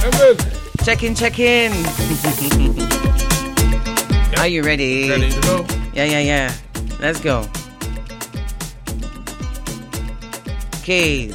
I'm good. Check in. Yep. Are you ready? Ready to go. Yeah. Let's go. Okay.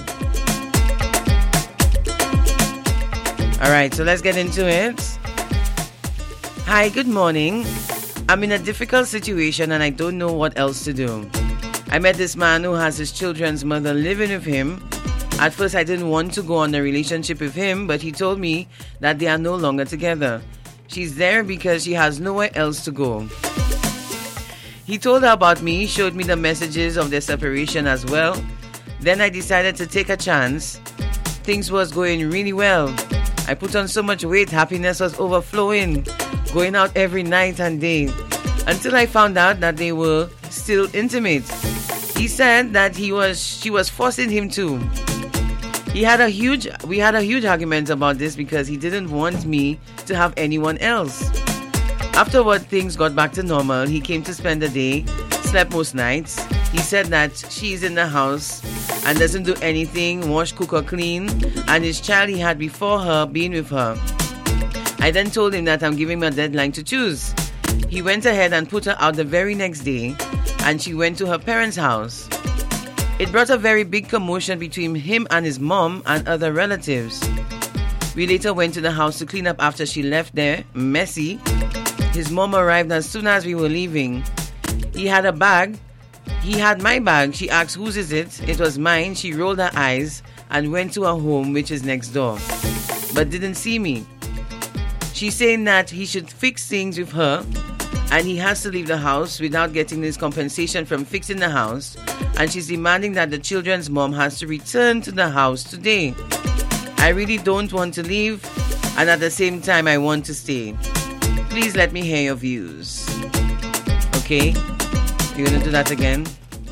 All right, so let's get into it. Hi, good morning. I'm in a difficult situation and I don't know what else to do. I met this man who has his children's mother living with him. At first, I didn't want to go on a relationship with him, but he told me that they are no longer together. She's there because she has nowhere else to go. He told her about me, showed me the messages of their separation as well. Then I decided to take a chance. Things was going really well. I put on so much weight, happiness was overflowing, going out every night and day, until I found out that they were still intimate. He said that she was forcing him to. We had a huge argument about this because he didn't want me to have anyone else. Afterward, things got back to normal. He came to spend the day, slept most nights. He said that she's in the house and doesn't do anything, wash, cook or clean, and his child he had before her being with her. I then told him that I'm giving him a deadline to choose. He went ahead and put her out the very next day, and she went to her parents' house. It brought a very big commotion between him and his mom and other relatives. We later went to the house to clean up after she left there, messy. His mom arrived as soon as we were leaving. He had a bag. He had my bag. She asked, whose is it? It was mine. She rolled her eyes and went to her home, which is next door, but didn't see me. She's saying that he should fix things with her and he has to leave the house without getting his compensation from fixing the house, and she's demanding that the children's mom has to return to the house today. I really don't want to leave, and at the same time I want to stay. Please let me hear your views. Okay? You're gonna do that again?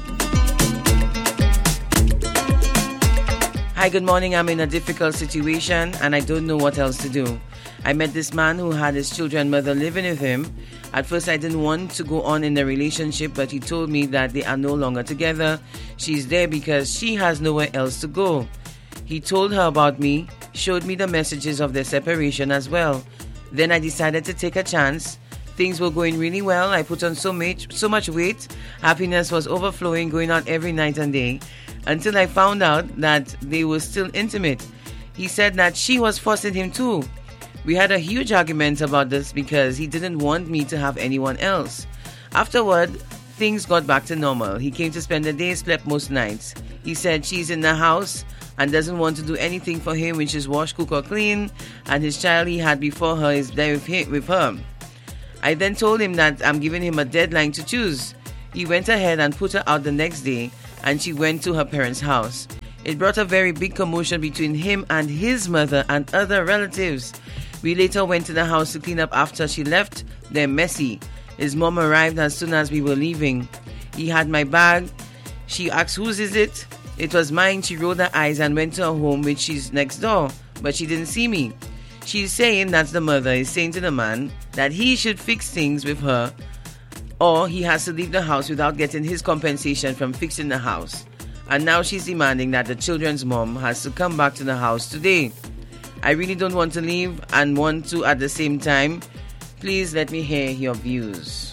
Hi, good morning. I'm in a difficult situation and I don't know what else to do. I met this man who had his children's mother living with him. At first, I didn't want to go on in the relationship, but he told me that they are no longer together. She's there because she has nowhere else to go. He told her about me, showed me the messages of their separation as well. Then I decided to take a chance. Things were going really well. I put on so much weight. Happiness was overflowing, going out every night and day, until I found out that they were still intimate. He said that she was forcing him too. We had a huge argument about this because he didn't want me to have anyone else. Afterward, things got back to normal. He came to spend the day, slept most nights. He said she's in the house and doesn't want to do anything for him, which is wash, cook or clean, and his child he had before her is there with her. I then told him that I'm giving him a deadline to choose. He went ahead and put her out the next day, and she went to her parents' house. It brought a very big commotion between him and his mother and other relatives. We later went to the house to clean up after she left there messy. His mom arrived as soon as we were leaving. He had my bag. She asked, whose is it? It was mine. She rolled her eyes and went to her home, which is next door, but she didn't see me. She's saying, that's the mother, is saying to the man that he should fix things with her, or he has to leave the house without getting his compensation from fixing the house. And now she's demanding that the children's mom has to come back to the house today. I really don't want to leave and want to at the same time. Please let me hear your views.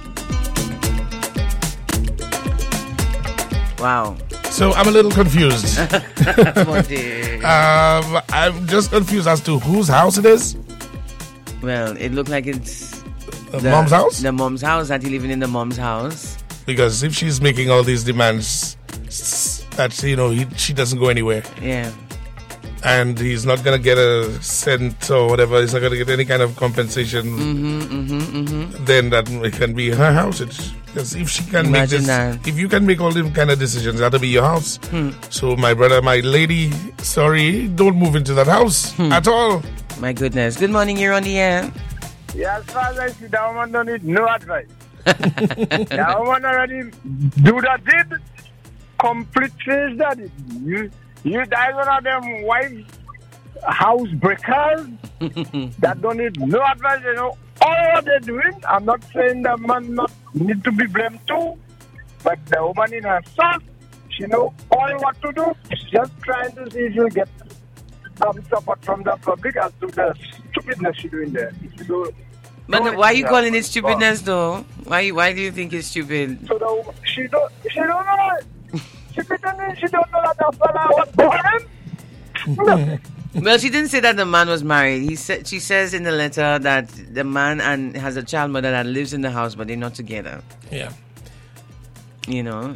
Wow. So I'm a little confused. I'm I'm just confused as to whose house it is. Well, it looked like it's The mom's house? The mom's house, that he's living in the mom's house. Because if she's making all these demands, that she doesn't go anywhere. Yeah. And he's not going to get a cent or whatever. He's not going to get any kind of compensation. Then that it can be her house. Because if she can make this, if you can make all these kind of decisions, that'll be your house. So my brother, my lady, sorry, don't move into that house at all. My goodness. Good morning, you're on the air. Yeah, as far as I see, that woman don't need no advice. That woman already do that did. Complete finish that. You die one of them wives, house breakers that don't need no advice. All what they're doing. I'm not saying that man not need to be blamed too, but the woman in herself, she know all what to do. She's just trying to see if she'll get support from the public as to the stupidness she's doing there. But why are you calling it stupidness, though? Why do you think it's stupid? So she don't know. She pretending she don't know that the fella was born. Well, she didn't say that the man was married. She says in the letter that the man has a child mother that lives in the house, but they're not together. Yeah. You know,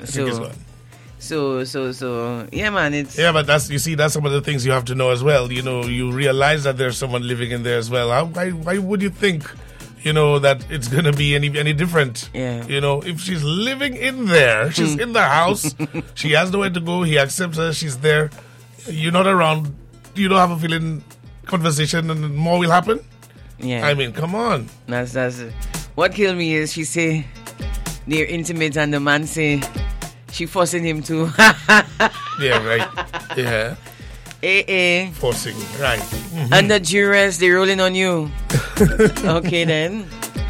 So yeah, man. It's but that's some of the things you have to know as well. You know, you realize that there's someone living in there as well. Why would you think, that it's gonna be any different? Yeah. If she's living in there, she's in the house, she has nowhere to go. He accepts her. She's there. You're not around. You don't have a feeling. Conversation and more will happen. Yeah. I mean, come on. That's it. What killed me is she say they're intimate and the man say she forcing him to. Yeah, right. Yeah. Forcing, right. Mm-hmm. Under duress, they're rolling on you. Okay, then.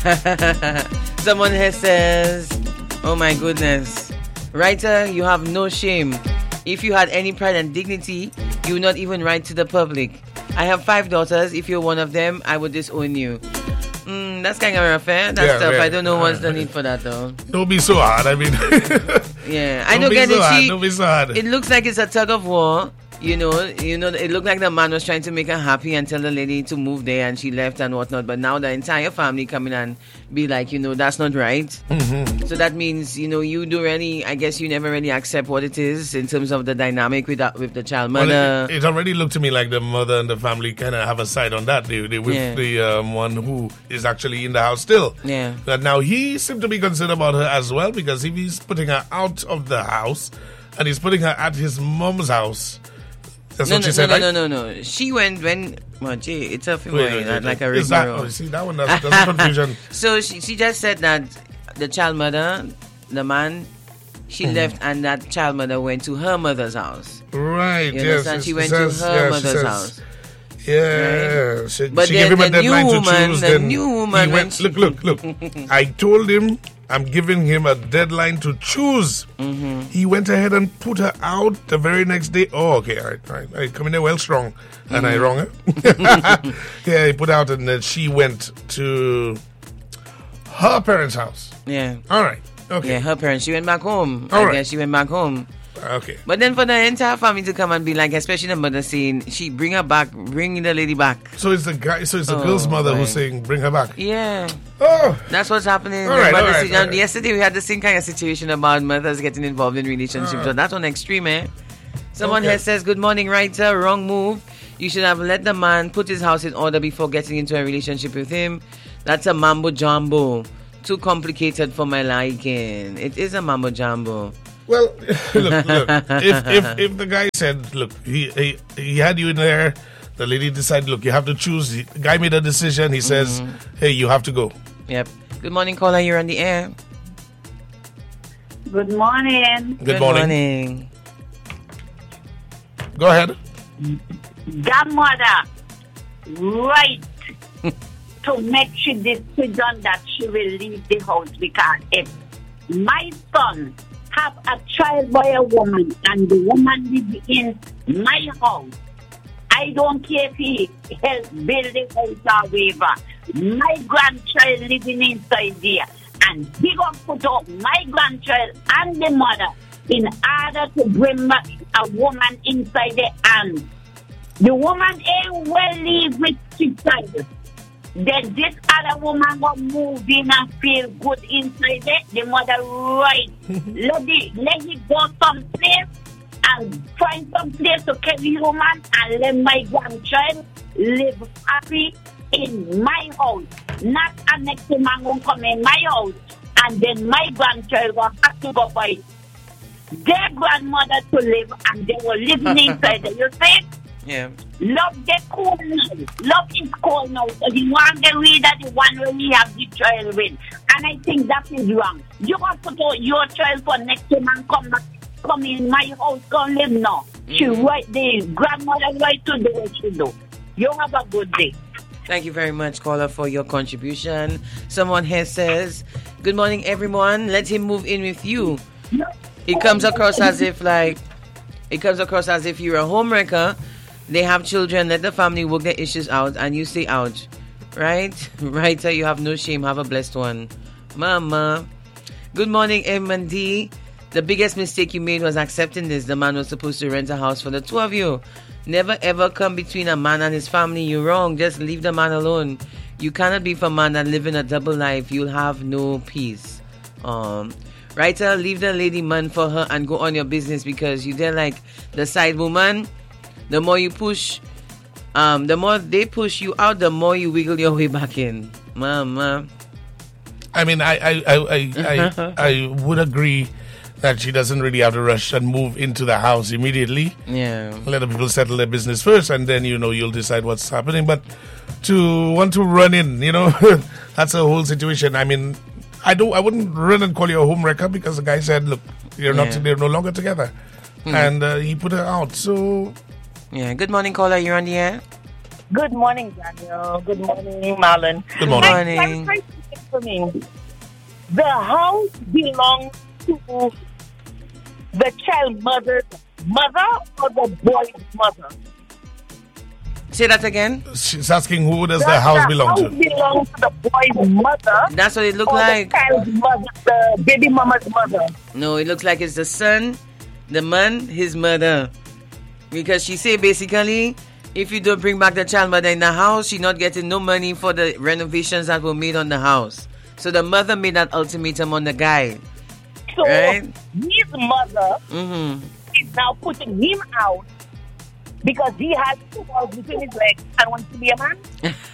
Someone here says, oh my goodness. Writer, you have no shame. If you had any pride and dignity, you would not even write to the public. I have 5 daughters. If you're one of them, I would disown you. That's kind of unfair. That's tough. I don't know what's the need for that, though. Don't be so hard. I mean, yeah, I don't get it. Don't be so hard. It looks like it's a tug of war. It looked like the man was trying to make her happy and tell the lady to move there, and she left and whatnot. But now the entire family come in and be like, that's not right. Mm-hmm. So that means, you do really, I guess you never really accept what it is in terms of the dynamic with the child mother. Well, it already looked to me like the mother and the family kind of have a side on that. With the one who is actually in the house still. Yeah. But now he seemed to be concerned about her as well, because if he's putting her out of the house and he's putting her at his mom's house. That's what she said, right? No. She went when... Well, gee, it's a film, like a is that, see, that one, that's a confusion. So she just said that the child mother, the man, she left and that child mother went to her mother's house. Right, you understand? She went to her mother's house. Yeah, right? she gave him a deadline to choose. The new woman he went, look. I told him I'm giving him a deadline to choose. Mm-hmm. He went ahead and put her out the very next day. Oh, okay, all right. I come in there well strong. And I wrong her. Yeah, he put out and then she went to her parents' house. Yeah. All right. Okay. Yeah, her parents. She went back home. I guess she went back home. Okay. But then for the entire family to come and be like, especially the mother saying, bring the lady back. So it's the girl's mother who's saying, bring her back. Yeah. Oh. That's what's happening. All right. Yesterday we had the same kind of situation about mothers getting involved in relationships. So that's on extreme, eh? Someone here says, good morning, writer. Wrong move. You should have let the man put his house in order before getting into a relationship with him. That's a mambo jumbo. Too complicated for my liking. It is a mambo jumbo. Well, look. If the guy said, look, he had you in there, the lady decided, look, you have to choose. The guy made a decision. He says, hey, you have to go. Yep. Good morning, caller. You're on the air. Good morning. Good morning. Go ahead. Godmother, right to make she decision that she will leave the house, because if my son have a child by a woman and the woman lives in my house, I don't care if he helps build the house or whatever. My grandchild living inside there, and he gonna put out my grandchild and the mother in order to bring back a woman inside the hand. The woman ain't well live with the child. Then this other woman will move in and feel good inside it. The mother, right, let it go someplace and find some place to carry human and let my grandchild live happy in my house. Not a next man will come in my house and then my grandchild will have to go fight their grandmother to live and they will live inside it. You see? Yeah. Love the cool now. Love is cool now. So the one the reader, the one where we have the child with. And I think that is wrong. You want to put out your child for next time and come in my house, come live now. She right, the grandmother right to do what she do. You have a good day. Thank you very much, caller, for your contribution. Someone here says, good morning, everyone. Let him move in with you. It comes across as if you're a homewrecker They have children. Let the family work their issues out, and you stay out. Right? Right, you have no shame. Have a blessed one. Mama. Good morning, M&D. The biggest mistake you made was accepting this. The man was supposed to rent a house for the two of you. Never ever come between a man and his family. You're wrong. Just leave the man alone. You cannot be for a man that live in a double life. You'll have no peace. Writer, leave the lady man for her and go on your business, because you there like the side woman. The more you push, the more they push you out, the more you wiggle your way back in. Mama. I mean, I would agree that she doesn't really have to rush and move into the house immediately. Yeah. Let the people settle their business first, and then, you'll decide what's happening. But to want to run in, that's a whole situation. I mean, I wouldn't run and call you a home wrecker, because the guy said, look, they're no longer together. And he put her out, so... Yeah. Good morning, caller. You're on the air. Good morning, Daniel. Good morning, Marlon. Good morning. For me, the house belongs to the child mother's mother or the boy's mother? Say that again. She's asking, who does the house belong to? The house belongs to the boy's mother. That's what it looks or like. The child's mother, the baby mama's mother. No, it looks like it's the son, the man, his mother. Because she say basically, if you don't bring back the child mother in the house, she's not getting no money for the renovations that were made on the house. So the mother made that ultimatum on the guy. So right? his mother is now putting him out because he has two balls between his legs and wants to be a man.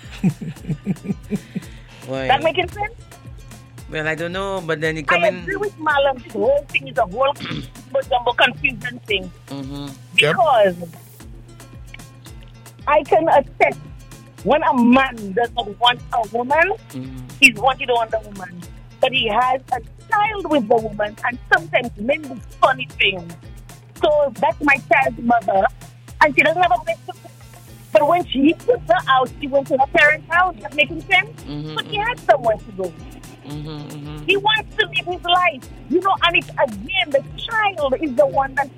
That making sense? Well, I don't know, but then you come in. I agree with Marlon. The whole thing is a whole jumbo confusion thing. Because I can attest, when a man does not want a woman, he's wanted on the woman. But he has a child with the woman, and sometimes men do funny things. So that's my child's mother, and she doesn't have a place to go. But when she put her out, she went to her parents' house. That making sense? But he had somewhere to go. He wants to live his life, and it's again the child is the one that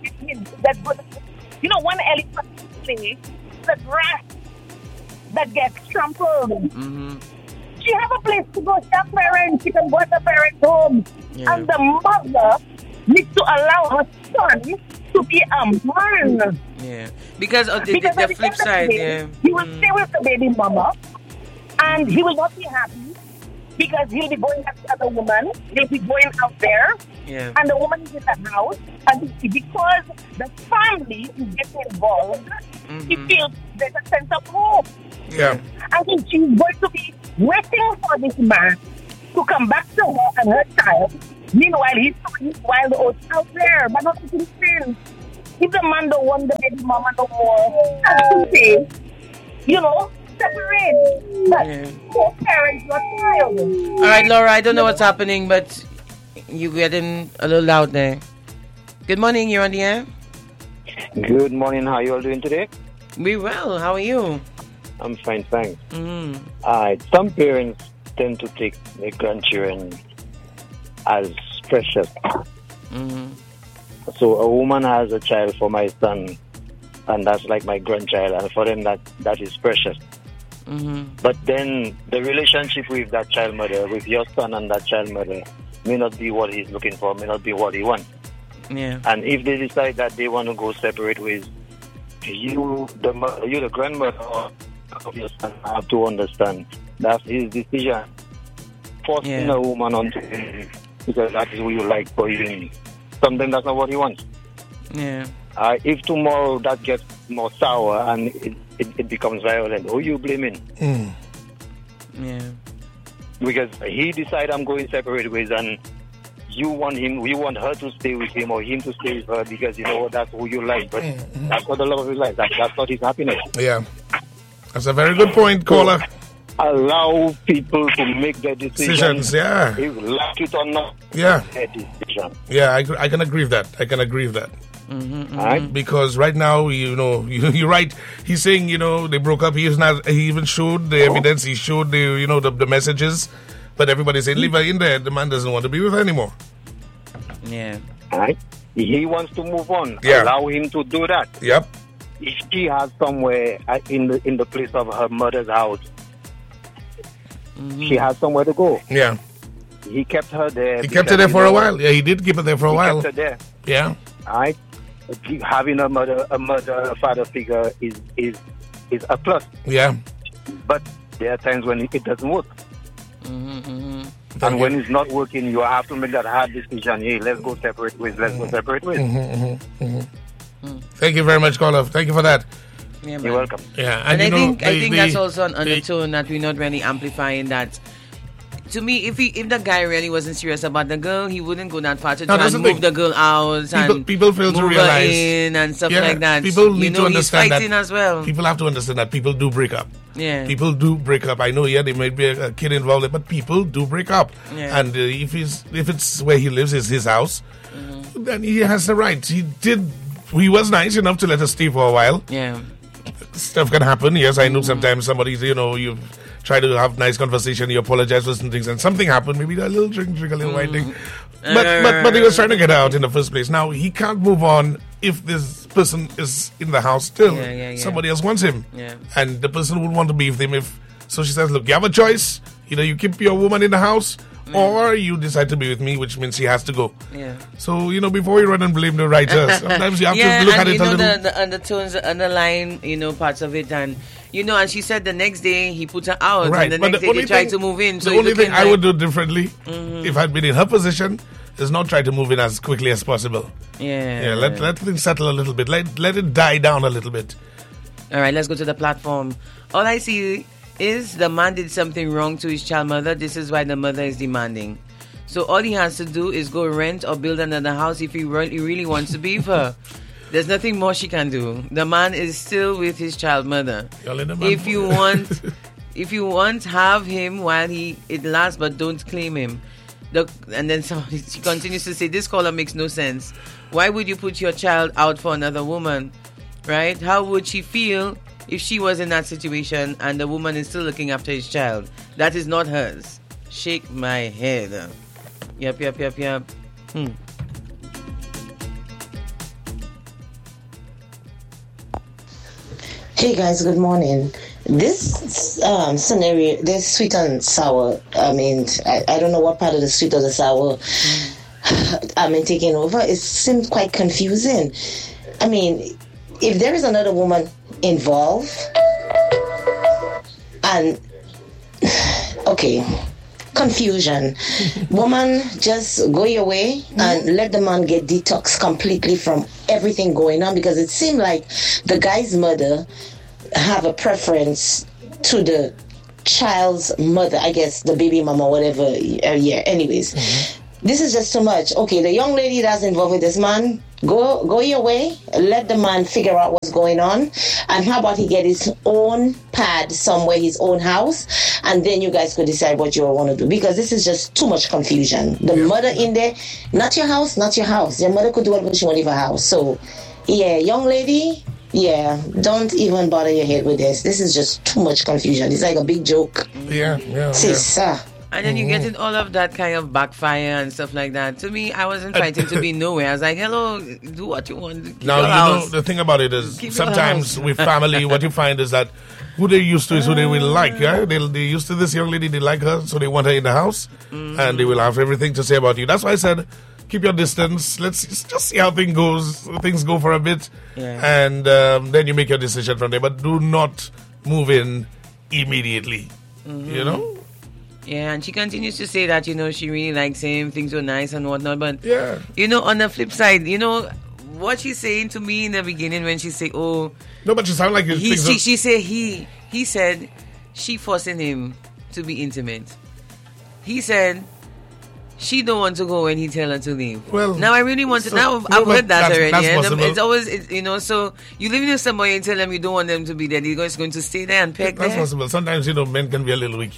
one elephant play, the grass that gets trampled. She have a place to go. She have parents. She can go to the parents' home, and the mother needs to allow her son to be a man. Yeah, because of the flip side, he will stay with the baby mama, and he will not be happy. Because he'll be going after the other woman, he'll be going out there, and the woman is in the house, and because the family is getting involved, he feels there's a sense of hope. Yeah. I think she's going to be waiting for this man to come back to her and her child. Meanwhile, he's throwing his wild oats out there, but not making sense. If the man don't want the baby mama no more, has to say, separate. But parents, not child. All right, Laura, I don't know what's happening, but you're getting a little loud there. Good morning, you're on the air. Good morning, how are you all doing today? We well, how are you? I'm fine, thanks. Some parents tend to take their grandchildren as precious. So a woman has a child for my son, and that's like my grandchild, and for them that is precious. But then the relationship with that child mother, with your son and that child mother, may not be what he's looking for, may not be what he wants. Yeah. And if they decide that they want to go separate ways, you the grandmother of your son, have to understand that's his decision. Forcing a woman onto him because that is who you like for him, something that's not what he wants. Yeah. If tomorrow that gets more sour and it becomes violent, who you blaming? Yeah. Because he decided I'm going separate ways, and you want her to stay with him or him to stay with her because that's who you like. But that's not the love of his life. That's not his happiness. Yeah. That's a very good point, caller. Allow people to make their decisions. Yeah. If you like it or not, their decision. Yeah, I can agree with that. Right? Because right now, you're right. He's saying, they broke up. He even showed the evidence. He showed the messages. But everybody's saying, leave her in there. The man doesn't want to be with her anymore. Yeah. Right? He wants to move on. Yeah. Allow him to do that. Yep. she has somewhere in the place of her mother's house. She has somewhere to go. Yeah. He kept her there. He kept her there for a while. Yeah, he did keep her there for a while. Kept her there. Yeah. All right. Having a father figure is a plus. Yeah. But there are times when it doesn't work. And when it's not working, you have to make that hard decision. Hey, let's go separate ways. Thank you very much, caller. Thank you for that. Yeah, You're welcome. Yeah, and I think that's also an undertone that we're not really amplifying that. To me, if the guy really wasn't serious about the girl, he wouldn't go that far to try and move the girl out and people fail to move realize her in and stuff like that. People need to understand he's fighting that as well. People have to understand that people do break up. Yeah, people do break up. I know, there might be a kid involved, but people do break up. Yeah. And if it's where he lives is his house, then he has the right. He was nice enough to let us stay for a while. Yeah. Stuff can happen. Yes, I know sometimes somebody's, you try to have nice conversation, you apologize for some things, and something happened, maybe a little drink, a little white thing. But he was trying to get out in the first place. Now, he can't move on if this person is in the house still. Somebody else wants him. Yeah. And the person would want to be with him so she says, look, you have a choice. Either you keep your woman in the house, or you decide to be with me, which means she has to go. Yeah. So, before you run and blame the writer, sometimes you have to look at it a little. The undertones, the underlying, parts of it. And, and she said the next day he put her out. Right. And the next day they tried to move in. So the only thing I would do differently, if I'd been in her position, is not try to move in as quickly as possible. Yeah. Let things settle a little bit. Let it die down a little bit. All right, let's go to the platform. All I see is the man did something wrong to his child mother. This is why the mother is demanding. So all he has to do is go rent or build another house if he really wants to be with her. There's nothing more she can do. The man is still with his child mother. If you want, have him while it lasts, but don't claim him. And then she continues to say, this caller makes no sense. Why would you put your child out for another woman? Right? How would she feel if she was in that situation and the woman is still looking after his child? That is not hers. Shake my head. Yep. Hey guys, good morning. This scenario, this sweet and sour, I don't know what part of the sweet or the sour taking over. It seems quite confusing. If there is another woman involved, and confusion. Woman, just go your way and let the man get detox completely from everything going on, because it seemed like the guy's mother have a preference to the child's mother, I guess the baby mama, whatever. Anyways, this is just too much. Okay, the young lady that's involved with this man, go your way. Let the man figure out what's going on. And how about he get his own pad somewhere, his own house, and then you guys could decide what you want to do, because this is just too much confusion. The mother in there, not your house. Your mother could do whatever she wants with her house. So, young lady, don't even bother your head with this. This is just too much confusion. It's like a big joke. Sis, And then you get in all of that kind of backfire and stuff like that. To me, I wasn't fighting to be nowhere. I was like, hello, do what you want. Now, the thing about it is, sometimes with family, what you find is that who they used to is who they will like. Yeah? They used to this young lady, they like her, so they want her in the house, and they will have everything to say about you. That's why I said, keep your distance. Let's just see how things go for a bit, and then you make your decision from there. But do not move in immediately, Yeah, and she continues to say that, she really likes him, things were nice and whatnot. But, on the flip side, what she's saying to me in the beginning when she say, oh... No, but she sound like... She said he said she forcing him to be intimate. He said she don't want to go when he tell her to leave. Well... Now I really want to... I've heard that already. That's it's always, so you live with somebody and tell them you don't want them to be there. They're just going to stay there and peg there. That's possible. Sometimes, men can be a little weak,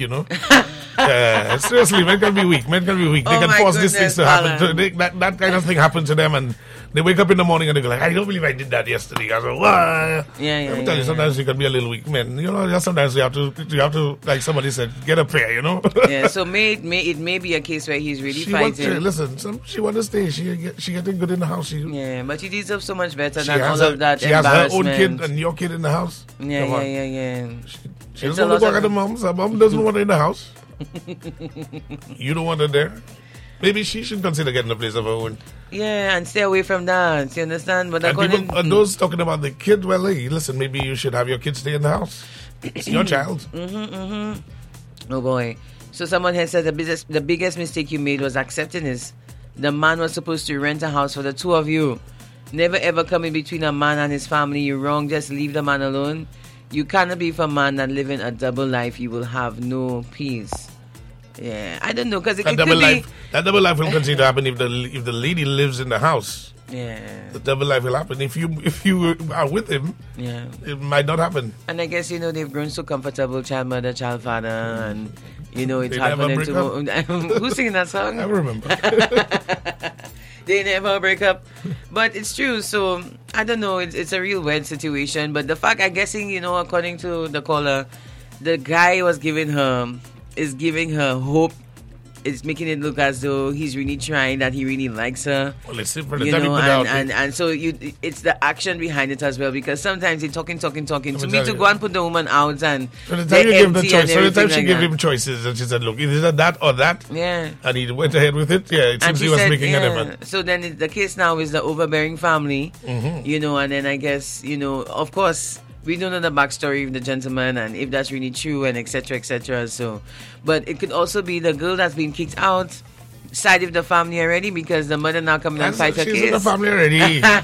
seriously, men can be weak. They can force these things to happen. That kind of thing happened to them, and They wake up in the morning and they go like, I don't believe I did that yesterday. I go, why? Yeah. Let me tell you, sometimes you can be a little weak, man. You know, sometimes you have to, like somebody said, get a pair, you know? Yeah, so it may be a case where he's really fighting. She wants to stay. She getting good in the house. Yeah, but she deserves so much better than all of that She has her own embarrassment. kid and your kid in the house. Yeah. She doesn't want to work at the mom's. Her mom doesn't want her in the house. You don't want her there. Maybe she should consider getting a place of her own. Yeah, and stay away from that. You understand? But and those talking about the kid, well, hey, listen, maybe you should have your kids stay in the house. It's your child. Oh boy. So someone has said the biggest mistake you made was accepting this. The man was supposed to rent a house for the two of you. Never ever come in between a man and his family. You're wrong. Just leave the man alone. You cannot be for a man that living a double life. You will have no peace. Yeah, I don't know, because it could be... That double life will continue to happen if the lady lives in the house. Yeah. The double life will happen. If you are with him, yeah, it might not happen. And I guess, they've grown so comfortable, child mother, child father, and, it's hard for them to... Who's singing that song? I remember. They never break up. But it's true, so, I don't know, it's a real weird situation, but the fact, I'm guessing, according to the caller, the guy is giving her hope. It's making it look as though he's really trying, that he really likes her. Well, let's see for the time and so it's the action behind it as well, because sometimes he's talking. To me, to go and put the woman out and so the time you give the choice, so the time she gave him choices, and she said, "Look, either that or that." Yeah. And he went ahead with it. Yeah, it seems he was making an effort. So then the case now is the overbearing family, and then I guess of course. We don't know the backstory of the gentleman and if that's really true and etc. So, but it could also be the girl that's been kicked out, side of the family already, because the mother now coming and fight her case. She's in the family already.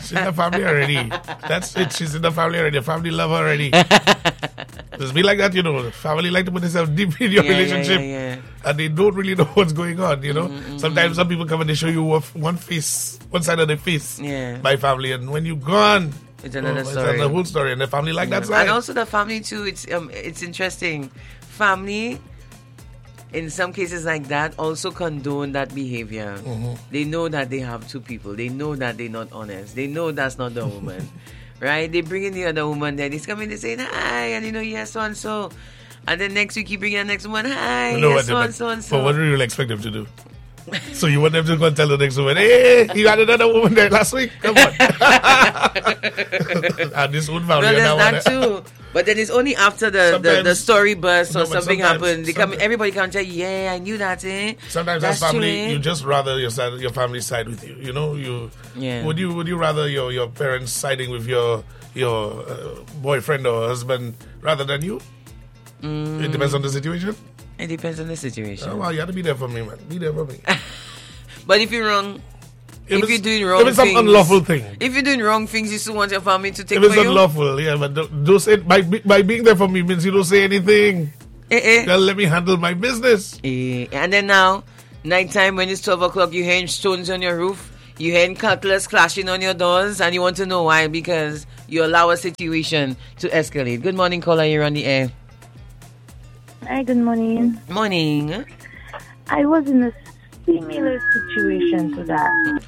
That's it. She's in the family already. The family love her already. Just be like that, The family like to put themselves deep in your relationship, and they don't really know what's going on. Sometimes some people come and they show you one side of the face. Yeah. My family, and when you're gone. It's another story. It's the whole story, and the family like that side. And also the family too. It's interesting. Family, in some cases like that, also condone that behavior. They know that they have two people. They know that they're not honest. They know that's not the woman, right? They bring in the other woman. Then he's coming. They say hi, and yes, so and so. And then next week you bring in the next one. Hi, yes, so and so and so. But what do you really expect them to do? So you want them to go and tell the next woman, hey, you had another woman there last week? Come on. And this one family. No, there's that too. But then it's only after the story bursts or something happens. Everybody can tell you, yeah, I knew that. Sometimes as family, you just rather your family side with you. Would you rather your parents siding with your boyfriend or husband rather than you? It depends on the situation. It depends on the situation. Oh, well, you have to be there for me, man. Be there for me. But if you're wrong, if you're doing wrong things, if it's some unlawful thing. If you're doing wrong things, you still want your family to take care of you. If it's unlawful, yeah, but don't say by being there for me means you don't say anything. They'll let me handle my business. And then now, nighttime when it's 12 o'clock, you're hearing stones on your roof. You're hearing cutlass clashing on your doors, and you want to know why, because you allow a situation to escalate. Good morning, caller. You're on the air. Hi, good morning. Morning. I was in a similar situation to that,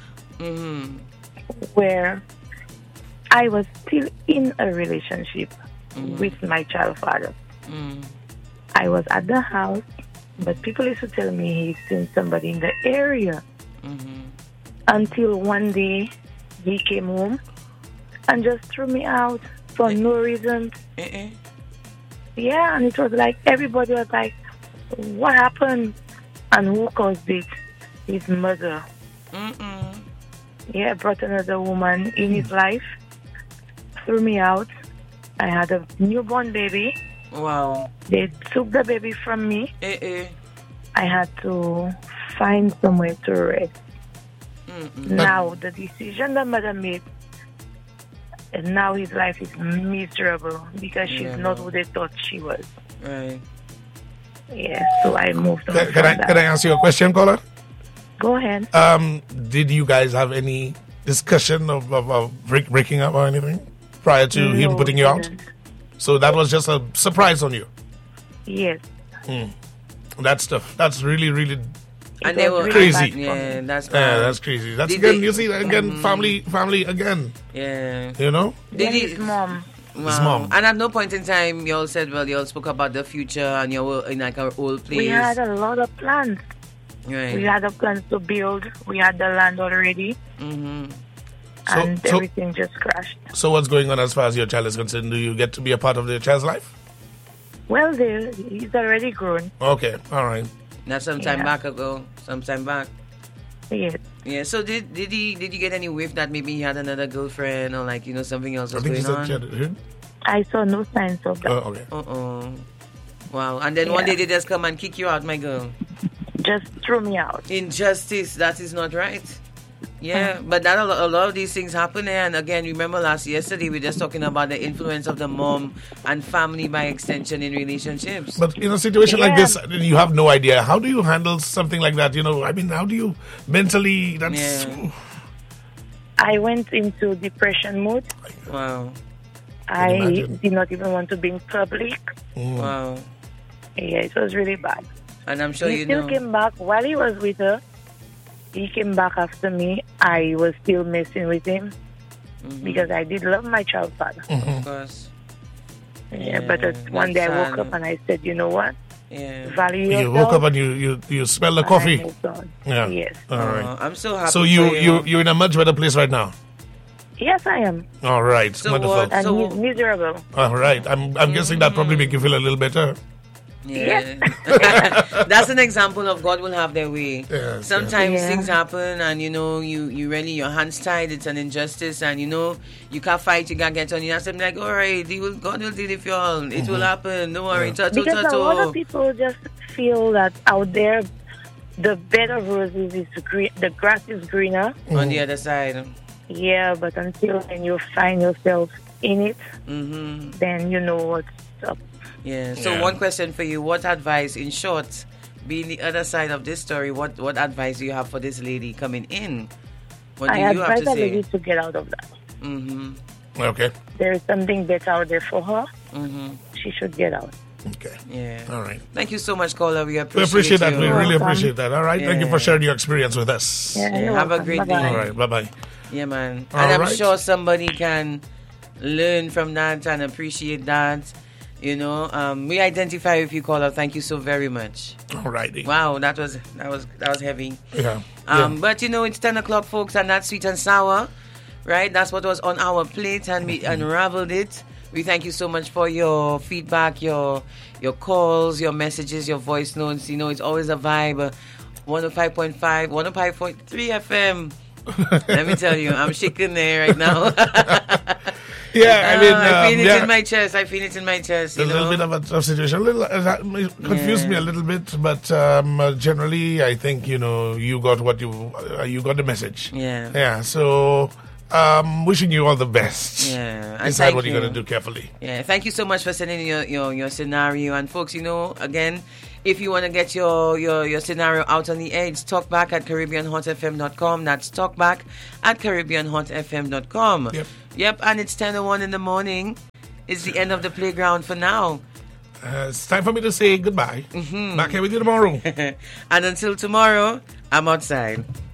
where I was still in a relationship with my child father. I was at the house, but people used to tell me he's seen somebody in the area. Until one day, he came home and just threw me out for no reason. Yeah, and it was like, everybody was like, what happened? And who caused it? His mother. Yeah, brought another woman in his life, threw me out. I had a newborn baby. Wow. They took the baby from me. I had to find somewhere to rest. Now, the decision the mother made, and now his life is miserable because she's not who they thought she was. Right. Yeah, so I moved on. Can I ask you a question, caller? Go ahead. Did you guys have any discussion of breaking up or anything prior to him putting you out? So that was just a surprise on you? Yes. That's really, really And they were crazy. Yeah, that's bad. Yeah, that's crazy. That's again, you see, again, family again. Yeah. You know? His mom. Wow. His mom. And at no point in time, you all said, well, you all spoke about the future and you were in like our old place. We had a lot of plans. Right. We had a plans to build. We had the land already. Mm-hmm. And everything just crashed. So what's going on as far as your child is concerned? Do you get to be a part of your child's life? Well, he's already grown. Okay, all right. That's some time back. Yes. Yeah. So did you get any whiff that maybe he had another girlfriend or like something else was going on? I saw no signs of that. Oh, okay. Wow. And then one day they just come and kick you out, my girl. Just threw me out. Injustice. That is not right. Yeah, but that a lot of these things happen there. And again, remember yesterday we were just talking about the influence of the mom and family by extension in relationships. But in a situation like this, you have no idea. How do you handle something like that? I mean, how do you mentally? I went into depression mode. Wow. I did not even want to be in public. Wow. Yeah, it was really bad. And I'm sure he still came back while he was with her. He came back after me. I was still messing with him because I did love my child father. Of course. Yeah, but one day I woke up and I said, you know what? Yeah. Value yourself. You woke up and you smell the coffee. Yeah. Yes. All right. I'm so happy. So you're in a much better place right now. Yes, I am. All right. So wonderful. And he's miserable. All right. I'm guessing that probably make you feel a little better. Yeah. That's an example of God will have their way. Yes, sometimes things happen and you really your hands tied, it's an injustice and you can't fight, you can't get on. You have to be like, all right, God will deal with you all. It will happen, don't worry. Because a lot of people just feel that out there the bed of roses is green, the grass is greener on the other side. Yeah, but until then you find yourself in it, then you know what's up. Yeah. So one question for you: what advice, in short, being the other side of this story, what advice do you have for this lady coming in? What do you have to say? I advise the lady to get out of that. Okay. There is something better out there for her. She should get out. Okay. Yeah. All right. Thank you so much, caller. We appreciate that. We really appreciate that. All right. Thank you for sharing your experience with us. Yeah, have a great day. All right. Bye-bye. Yeah, man. And I'm sure somebody can learn from that and appreciate that. We identify with you, caller. Thank you so very much. All righty. Wow, that was heavy. Yeah. But it's 10 o'clock, folks, and that's sweet and sour, right? That's what was on our plate, and we unraveled it. We thank you so much for your feedback, your calls, your messages, your voice notes. It's always a vibe. 105.5, 105.3 FM. Let me tell you, I'm shaking there right now. Yeah, I feel it in my chest. A little bit of a tough situation. It confused me a little bit, but generally, I think you got what you got the message. Yeah. Yeah. So, wishing you all the best. Yeah. Decide what you're going to do carefully. Yeah. Thank you so much for sending your scenario, and folks, again, if you want to get your scenario out on the air, it's talkback at CaribbeanHotFM.com. That's talkback at CaribbeanHotFM.com. Yep, and it's 10:01 in the morning. It's the end of the playground for now. It's time for me to say goodbye. Back here with you tomorrow. And until tomorrow, I'm outside.